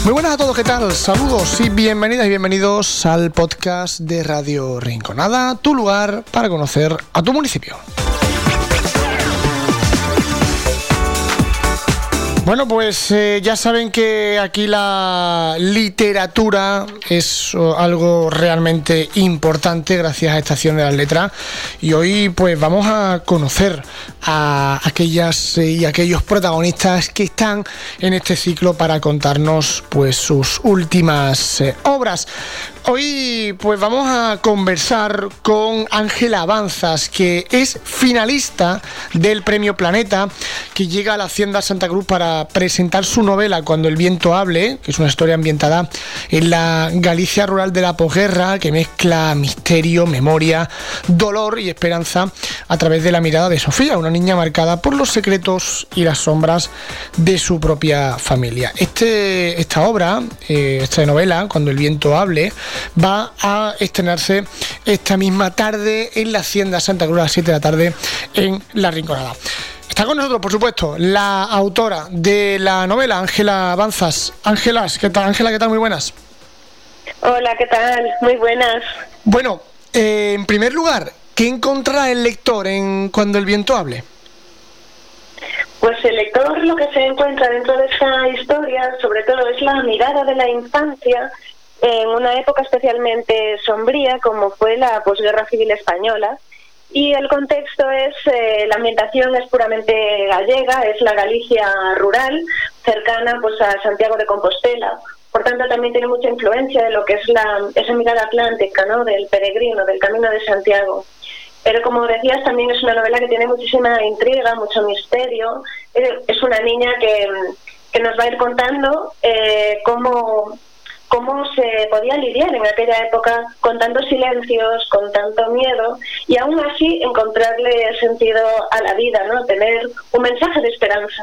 Muy buenas a todos, ¿qué tal? Saludos y bienvenidas y bienvenidos al podcast de Radio Rinconada, tu lugar para conocer a tu municipio. Bueno, pues ya saben que aquí la literatura es algo realmente importante gracias a Estación de las Letras, y hoy pues vamos a conocer a aquellas y aquellos protagonistas que están en este ciclo para contarnos pues sus últimas obras. Hoy pues vamos a conversar con Ángela Banzas, que es finalista del Premio Planeta, que llega a la Hacienda Santa Cruz para presentar su novela Cuando el viento hable, que es una historia ambientada en la Galicia rural de la posguerra, que mezcla misterio, memoria, dolor y esperanza a través de la mirada de Sofía, una niña marcada por los secretos y las sombras de su propia familia. Esta obra, esta novela, Cuando el viento hable, va a estrenarse esta misma tarde en la Hacienda Santa Cruz a las 7 de la tarde en La Rinconada. Está con nosotros, por supuesto, la autora de la novela, Ángela Banzas. Ángela, ¿qué tal? Muy buenas. Hola, ¿qué tal? Muy buenas. Bueno, en primer lugar, ¿qué encontrará el lector en Cuando el viento hable? Pues el lector lo que se encuentra dentro de esta historia, sobre todo, es la mirada de la infancia en una época especialmente sombría como fue la posguerra civil española. Y el contexto es, la ambientación es puramente gallega, es la Galicia rural, cercana pues a Santiago de Compostela. Por tanto, también tiene mucha influencia de lo que es esa mirada atlántica, ¿no?, del peregrino, del Camino de Santiago. Pero como decías, también es una novela que tiene muchísima intriga, mucho misterio. Es una niña que nos va a ir contando cómo se podía lidiar en aquella época con tantos silencios, con tanto miedo, y aún así encontrarle sentido a la vida, ¿no? Tener un mensaje de esperanza.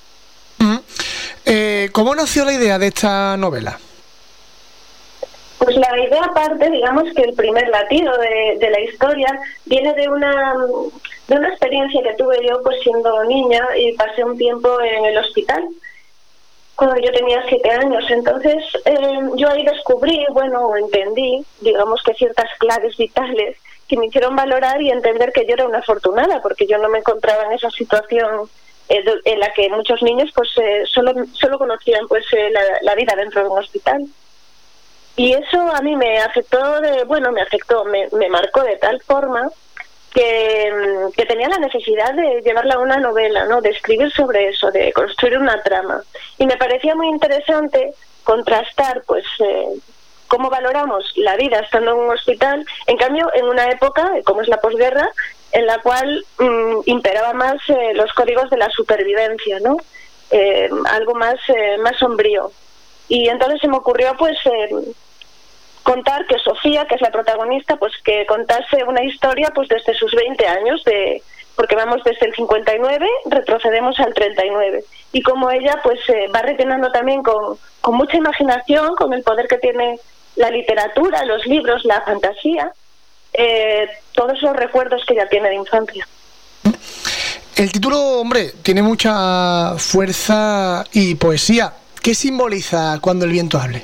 ¿Cómo nació la idea de esta novela? Pues la idea parte, digamos que el primer latido de la historia viene de una experiencia que tuve yo pues siendo niña, y pasé un tiempo en el hospital cuando yo tenía 7 años. Entonces yo ahí descubrí, entendí, digamos que ciertas claves vitales que me hicieron valorar y entender que yo era una afortunada, porque yo no me encontraba en esa situación en la que muchos niños pues solo conocían pues la vida dentro de un hospital. Y eso a mí me afectó, me marcó de tal forma que tenía la necesidad de llevarla a una novela, ¿no?, de escribir sobre eso, de construir una trama. Y me parecía muy interesante contrastar pues cómo valoramos la vida estando en un hospital, en cambio en una época como es la posguerra, en la cual imperaba más los códigos de la supervivencia, ¿no? Algo más sombrío. Y entonces se me ocurrió pues contar que Sofía, que es la protagonista, pues que contase una historia pues desde sus 20 años, porque vamos desde el 59, retrocedemos al 39, y como ella pues va rellenando también con mucha imaginación, con el poder que tiene la literatura, los libros, la fantasía, todos esos recuerdos que ella tiene de infancia. El título, hombre, tiene mucha fuerza y poesía. ¿Qué simboliza Cuando el viento hable?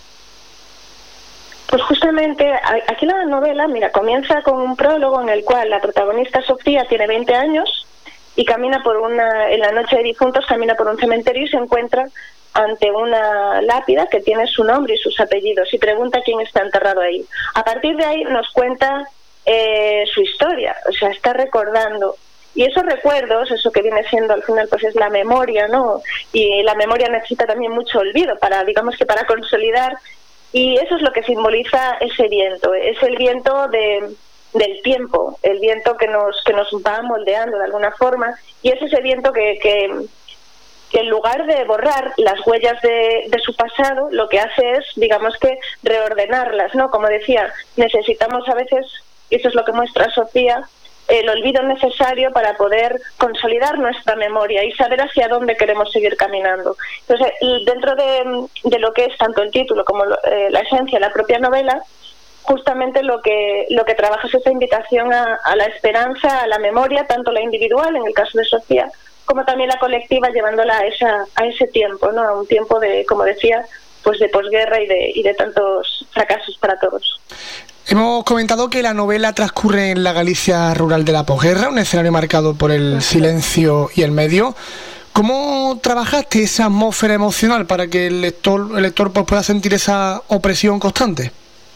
Pues justamente aquí la novela, comienza con un prólogo en el cual la protagonista Sofía tiene 20 años y camina en la noche de difuntos, camina por un cementerio y se encuentra ante una lápida que tiene su nombre y sus apellidos y pregunta quién está enterrado ahí. A partir de ahí nos cuenta su historia, o sea, está recordando. Y esos recuerdos, eso que viene siendo al final pues es la memoria, ¿no? Y la memoria necesita también mucho olvido para consolidar. Y eso es lo que simboliza ese viento. Es el viento del tiempo, el viento que nos va moldeando de alguna forma, y es ese viento que en lugar de borrar las huellas de su pasado, lo que hace es, digamos que, reordenarlas, ¿no? Como decía, necesitamos a veces, y eso es lo que muestra Sofía, el olvido necesario para poder consolidar nuestra memoria y saber hacia dónde queremos seguir caminando. Entonces, dentro de lo que es tanto el título como la esencia, la propia novela, justamente lo que trabaja es esa invitación a la esperanza, a la memoria, tanto la individual, en el caso de Sofía, como también la colectiva, llevándola a ese tiempo, ¿no? A un tiempo de, como decía, pues de posguerra y de tantos fracasos para todos. Hemos comentado que la novela transcurre en la Galicia rural de la posguerra, un escenario marcado por el silencio y el medio. ¿Cómo trabajaste esa atmósfera emocional para que el lector pues, pueda sentir esa opresión constante?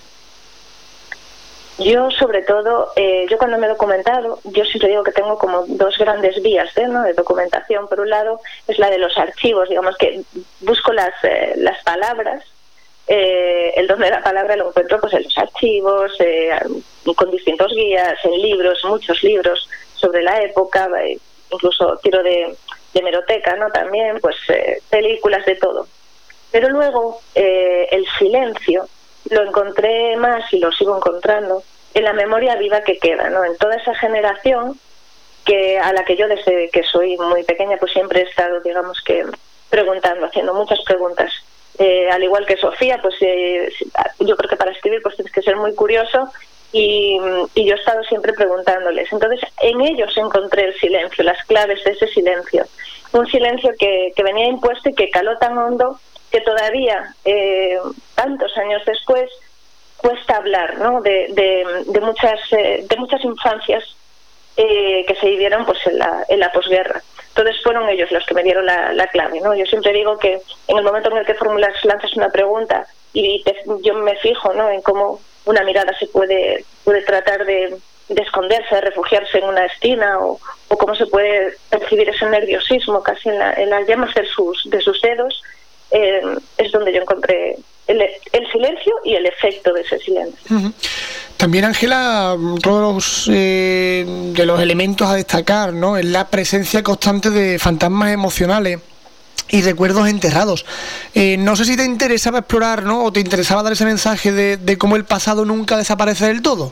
Yo, sobre todo, yo cuando me he documentado, yo siempre digo que tengo como dos grandes vías de documentación. Por un lado, es la de los archivos, digamos que busco las palabras, el don de la palabra lo encuentro pues en los archivos, con distintos guías, en libros, muchos libros sobre la época, incluso tiro de hemeroteca, ¿no? También, pues películas, de todo. Pero luego, el silencio lo encontré más, y lo sigo encontrando, en la memoria viva que queda, ¿no? En toda esa generación a la que yo desde que soy muy pequeña pues siempre he estado, digamos que, preguntando, haciendo muchas preguntas. Al igual que Sofía, pues yo creo que para escribir pues tienes que ser muy curioso, y yo he estado siempre preguntándoles. Entonces en ellos encontré el silencio, las claves de ese silencio. Un silencio que venía impuesto y que caló tan hondo que todavía, tantos años después, cuesta hablar, ¿no? de muchas infancias que se vivieron pues en la posguerra. Entonces fueron ellos los que me dieron la clave, ¿no? Yo siempre digo que en el momento en el que lanzas una pregunta y yo me fijo, ¿no? en cómo una mirada se puede tratar de esconderse, de refugiarse en una esquina, o cómo se puede percibir ese nerviosismo casi en las llamas de sus dedos, es donde yo encontré el silencio y el efecto de ese silencio. Uh-huh. También, Ángela, todos de los elementos a destacar, ¿no? Es la presencia constante de fantasmas emocionales y recuerdos enterrados. No sé si te interesaba explorar, ¿no? O te interesaba dar ese mensaje de cómo el pasado nunca desaparece del todo.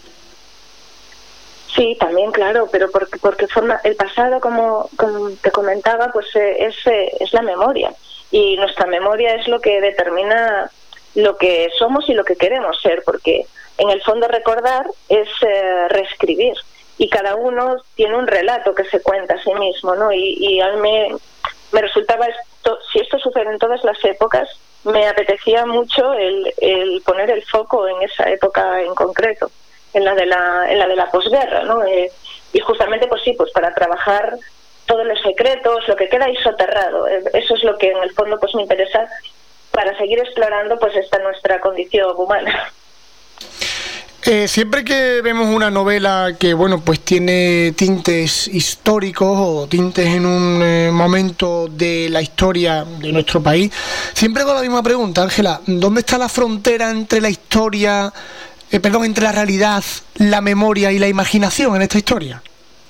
Sí, también, claro, pero porque el pasado, como te comentaba, pues es la memoria. Y nuestra memoria es lo que determina lo que somos y lo que queremos ser, porque en el fondo recordar es reescribir, y cada uno tiene un relato que se cuenta a sí mismo, ¿no? Y a mí me resultaba, si esto sucede en todas las épocas, me apetecía mucho el poner el foco en esa época en concreto, en la de la posguerra, ¿no? Y justamente, pues sí, pues para trabajar todos los secretos, lo que queda ahí soterrado. Eso es lo que en el fondo pues me interesa para seguir explorando pues esta nuestra condición humana. Siempre que vemos una novela que pues tiene tintes históricos o tintes en un momento de la historia de nuestro país, siempre hago la misma pregunta, Ángela: ¿dónde está la frontera entre la historia, entre la realidad, la memoria y la imaginación en esta historia?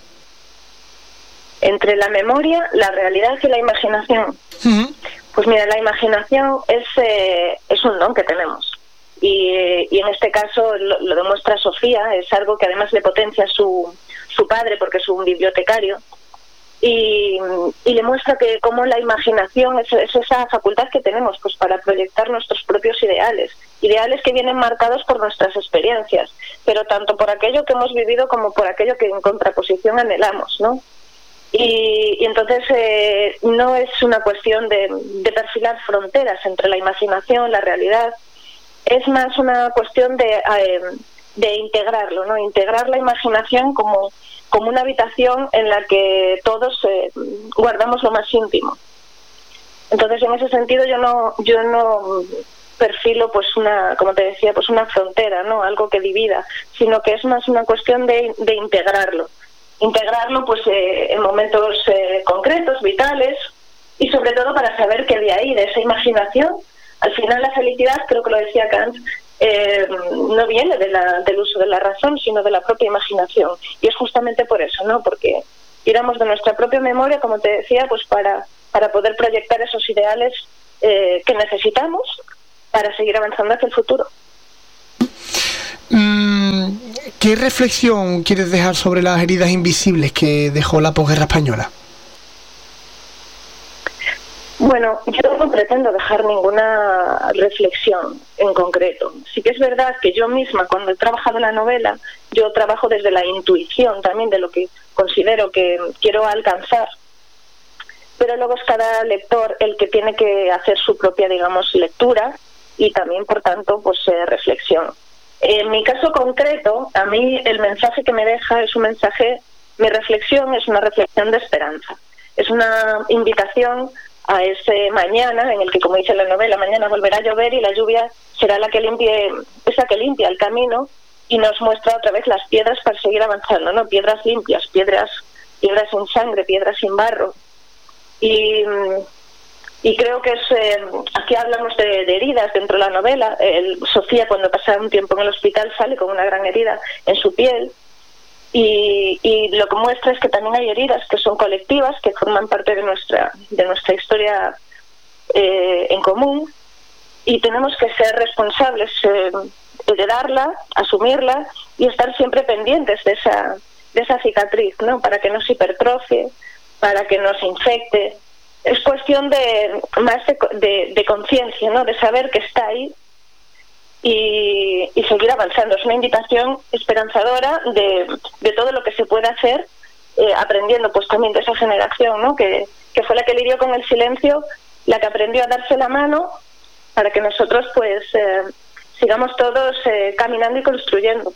Entre la memoria, la realidad y la imaginación. Uh-huh. Pues mira, la imaginación es un don que tenemos. Y en este caso lo demuestra Sofía, es algo que además le potencia su padre, porque es un bibliotecario, y le muestra que como la imaginación es esa facultad que tenemos pues para proyectar nuestros propios ideales que vienen marcados por nuestras experiencias, pero tanto por aquello que hemos vivido como por aquello que en contraposición anhelamos, ¿no? Y entonces no es una cuestión de perfilar fronteras entre la imaginación, la realidad, es más una cuestión de integrarlo, ¿no? Integrar la imaginación como una habitación en la que todos guardamos lo más íntimo. Entonces, en ese sentido, yo no perfilo pues como te decía, pues una frontera, ¿no? Algo que divida, sino que es más una cuestión de integrarlo pues en momentos concretos, vitales, y sobre todo para saber que de ahí, de esa imaginación, al final la felicidad, creo que lo decía Kant, no viene del uso de la razón, sino de la propia imaginación. Y es justamente por eso, ¿no? Porque tiramos de nuestra propia memoria, como te decía, pues para poder proyectar esos ideales que necesitamos para seguir avanzando hacia el futuro. ¿Qué reflexión quieres dejar sobre las heridas invisibles que dejó la posguerra española? Bueno, yo no pretendo dejar ninguna reflexión en concreto. Sí que es verdad que yo misma, cuando he trabajado la novela, yo trabajo desde la intuición también de lo que considero que quiero alcanzar. pero luego es cada lector el que tiene que hacer su propia, digamos, lectura y también, por tanto, pues reflexión. En mi caso concreto, a mí el mensaje que me deja es un mensaje, mi reflexión es una reflexión de esperanza. Es una invitación a ese mañana en el que, como dice la novela, mañana volverá a llover y la lluvia será la que limpie, esa que limpia el camino y nos muestra otra vez las piedras para seguir avanzando, ¿no? Piedras limpias, piedras sin sangre, piedras sin barro. Y creo que aquí hablamos de heridas dentro de la novela. Sofía, cuando pasa un tiempo en el hospital, sale con una gran herida en su piel. Y lo que muestra es que también hay heridas que son colectivas, que forman parte de nuestra historia en común, y tenemos que ser responsables, heredarla, asumirla y estar siempre pendientes de esa cicatriz, ¿no? Para que no se hipertrofie, para que no se infecte. Es cuestión de conciencia, ¿no? De saber que está ahí y seguir avanzando. Es una invitación esperanzadora de todo lo que se puede hacer, aprendiendo pues también de esa generación, ¿no? Que fue la que lidió con el silencio, la que aprendió a darse la mano para que nosotros pues sigamos todos caminando y construyendo.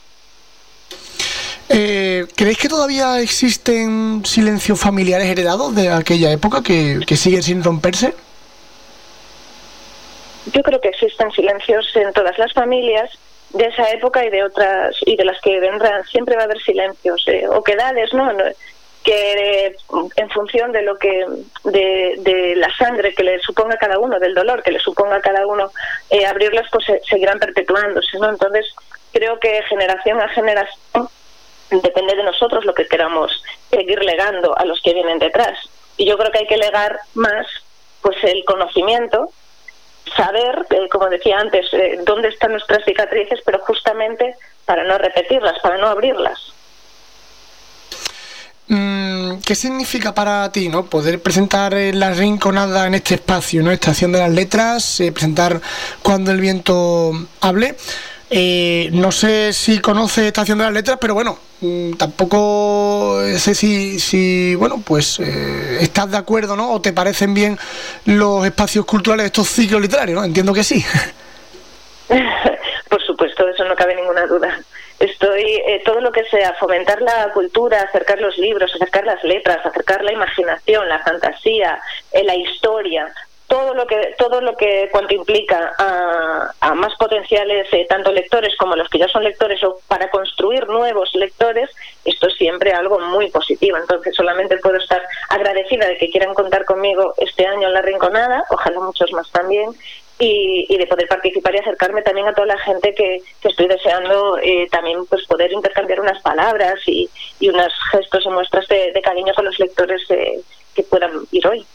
¿Creéis que todavía existen silencios familiares heredados de aquella época que siguen sin romperse? Yo creo que existen silencios en todas las familias de esa época y de otras y de las que vendrán. Siempre va a haber silencios, oquedades, ¿no? Que en función de lo que de la sangre que le suponga a cada uno, del dolor que le suponga a cada uno, abrirlas, pues seguirán perpetuándose, ¿no? Entonces creo que generación a generación depende de nosotros lo que queramos seguir legando a los que vienen detrás. Y yo creo que hay que legar más pues el conocimiento, saber, como decía antes, dónde están nuestras cicatrices, pero justamente para no repetirlas, para no abrirlas. ¿Qué significa para ti, ¿no? Poder presentar La Rinconada en este espacio, ¿no? Estación de las Letras, presentar Cuando el viento hable? No sé si conoces Estación de las Letras, pero bueno, tampoco sé si bueno, pues estás de acuerdo, ¿no? O te parecen bien los espacios culturales de estos ciclos literarios, ¿no? Entiendo que sí. Por supuesto, de eso no cabe ninguna duda. Todo lo que sea fomentar la cultura, acercar los libros, acercar las letras, acercar la imaginación, la fantasía, la historia, todo lo que cuanto implica a más potenciales tanto lectores como los que ya son lectores, o para construir nuevos lectores, esto es siempre algo muy positivo. Entonces solamente puedo estar agradecida de que quieran contar conmigo este año en La Rinconada, ojalá muchos más también, y de poder participar y acercarme también a toda la gente que estoy deseando también pues poder intercambiar unas palabras y unos gestos y muestras de cariño con los lectores que puedan ir hoy.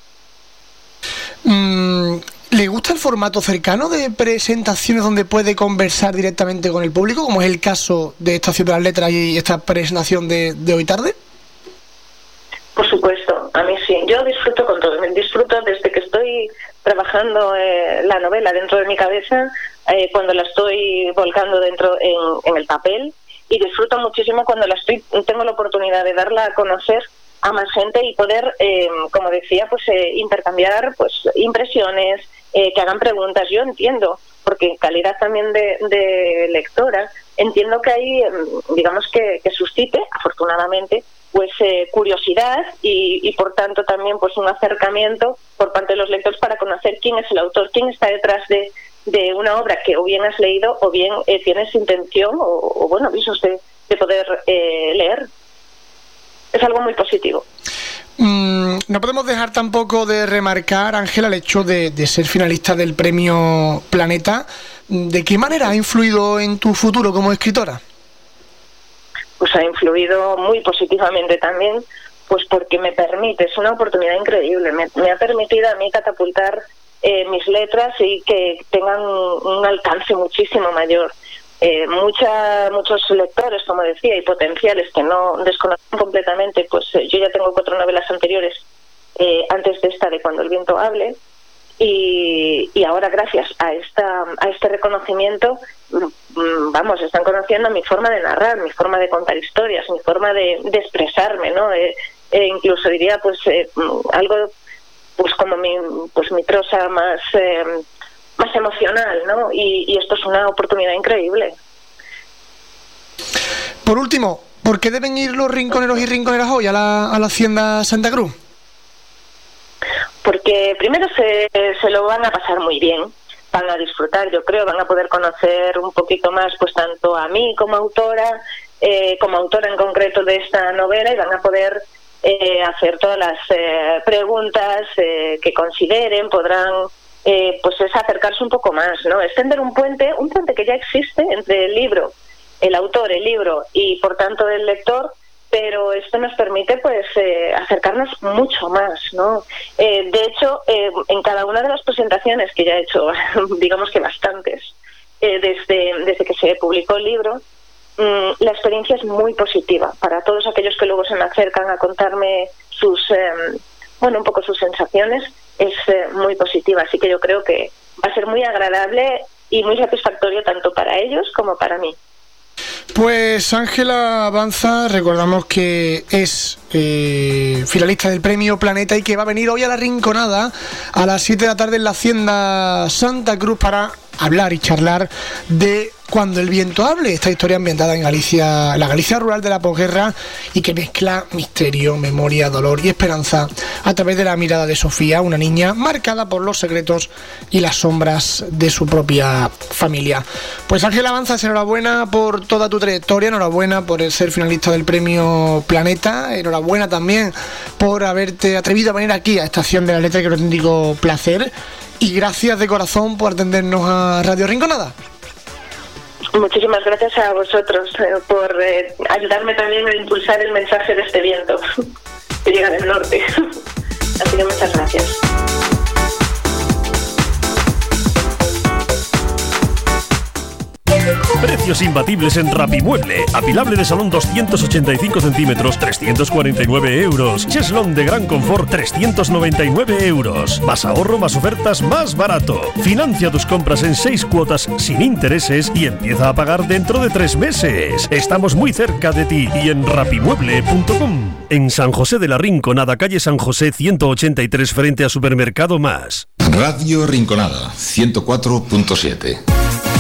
¿Le gusta el formato cercano de presentaciones donde puede conversar directamente con el público, como es el caso de Estación de las Letras y esta presentación de hoy tarde? Por supuesto, a mí sí. Yo disfruto con todo. Disfruto desde que estoy trabajando la novela dentro de mi cabeza, cuando la estoy volcando dentro en el papel, y disfruto muchísimo cuando tengo la oportunidad de darla a conocer a más gente y poder, como decía, pues intercambiar pues impresiones, que hagan preguntas. Yo entiendo, porque en calidad también de lectora, entiendo que hay, digamos que suscite, afortunadamente, pues curiosidad y por tanto también pues un acercamiento por parte de los lectores para conocer quién es el autor, quién está detrás de una obra que o bien has leído o bien tienes intención o bueno, visos de poder leer. Es algo muy positivo. No podemos dejar tampoco de remarcar, Ángela, el hecho de ser finalista del premio Planeta. ¿De qué manera ha influido en tu futuro como escritora? Pues ha influido muy positivamente también, pues porque me permite, es una oportunidad increíble, me ha permitido a mí catapultar mis letras y que tengan un alcance muchísimo mayor. Muchos lectores, como decía, y potenciales que no desconocen completamente, pues yo ya tengo 4 novelas anteriores antes de esta, de Cuando el viento hable, y ahora gracias a este reconocimiento, vamos, están conociendo mi forma de narrar, mi forma de contar historias, mi forma de expresarme, ¿no? Incluso diría pues algo pues como mi prosa más emocional, ¿no? Y esto es una oportunidad increíble. Por último, ¿por qué deben ir los rinconeros y rinconeras hoy a la Hacienda Santa Cruz? Porque primero se lo van a pasar muy bien, van a disfrutar, yo creo, van a poder conocer un poquito más, pues tanto a mí como autora en concreto de esta novela, y van a poder hacer todas las preguntas que consideren, podrán pues es acercarse un poco más, ¿no? Extender un puente que ya existe entre el libro, el autor, el libro y por tanto el lector, pero esto nos permite pues acercarnos mucho más, ¿no? De hecho, en cada una de las presentaciones que ya he hecho, digamos que bastantes, desde que se publicó el libro, la experiencia es muy positiva para todos aquellos que luego se me acercan a contarme un poco sus sensaciones. Es muy positiva, así que yo creo que va a ser muy agradable y muy satisfactorio tanto para ellos como para mí. Pues Ángela Banza, recordamos que es finalista del Premio Planeta y que va a venir hoy a La Rinconada a las 7 de la tarde en la Hacienda Santa Cruz para hablar y charlar de Cuando el viento hable, esta historia ambientada en Galicia, la Galicia rural de la posguerra, y que mezcla misterio, memoria, dolor y esperanza a través de la mirada de Sofía, una niña marcada por los secretos y las sombras de su propia familia. Pues Ángela Banza, enhorabuena por toda tu trayectoria, enhorabuena por ser finalista del Premio Planeta, enhorabuena también por haberte atrevido a venir aquí a Estación de la Letra, que es un auténtico placer, y gracias de corazón por atendernos a Radio Rinconada. Muchísimas gracias a vosotros por ayudarme también a impulsar el mensaje de este viento que llega del norte. Así que muchas gracias. Precios imbatibles en Rapimueble. Apilable de salón 285 centímetros, 349 euros. Cheslón de gran confort, 399 euros. Más ahorro, más ofertas, más barato. Financia tus compras en 6 cuotas sin intereses y empieza a pagar dentro de 3 meses. Estamos muy cerca de ti y en rapimueble.com. En San José de la Rinconada, calle San José 183, frente a Supermercado Más. Radio Rinconada 104.7.